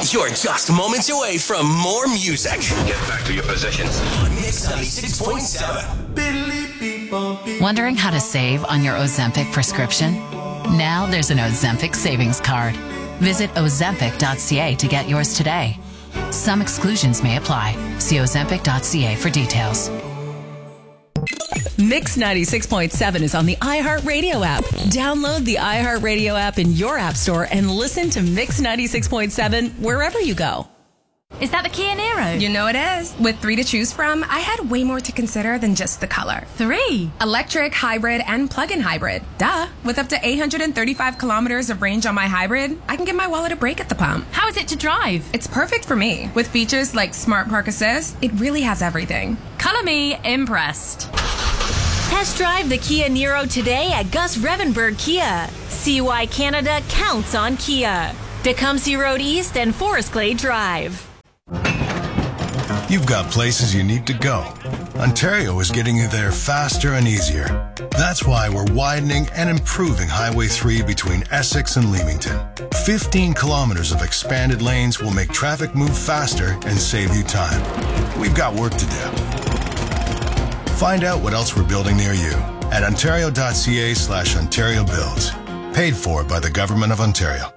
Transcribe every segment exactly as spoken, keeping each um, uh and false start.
You're just moments away from more music. Get back to your positions. On Mix ninety-six point seven. Wondering how to save on your Ozempic prescription? Now there's an Ozempic savings card. Visit ozempic dot c a to get yours today. Some exclusions may apply. See ozempic dot c a for details. Mix ninety-six point seven is on the iHeartRadio app. Download the iHeartRadio app in your app store and listen to Mix ninety-six point seven wherever you go. Is that the Kia Niro? You know it is. With three to choose from, I had way more to consider than just the color. Three? Electric, hybrid, and plug-in hybrid. Duh. With up to eight hundred thirty-five kilometers of range on my hybrid, I can give my wallet a break at the pump. How is it to drive? It's perfect for me. With features like Smart Park Assist, it really has everything. Color me impressed. Test drive the Kia Niro today at Gus Revenberg Kia. See why Canada counts on Kia. Tecumseh Road East and Forest Glade Drive. You've got places you need to go. Ontario is getting you there faster and easier. That's why we're widening and improving Highway three between Essex and Leamington. fifteen kilometers of expanded lanes will make traffic move faster and save you time. We've got work to do. Find out what else we're building near you at ontario dot c a slash Ontario Builds. Paid for by the Government of Ontario.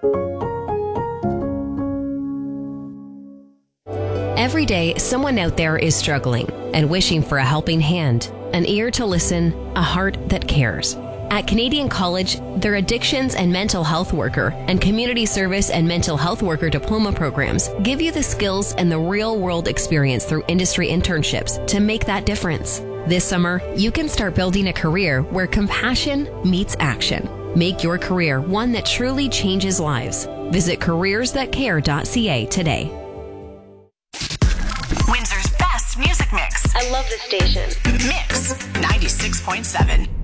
Every day, someone out there is struggling and wishing for a helping hand, an ear to listen, a heart that cares. At Canadian College, their addictions and mental health worker and community service and mental health worker diploma programs give you the skills and the real-world experience through industry internships to make that difference. This summer, you can start building a career where compassion meets action. Make your career one that truly changes lives. Visit careers that care dot c a today. Windsor's best music mix. I love this station. Mix ninety-six point seven.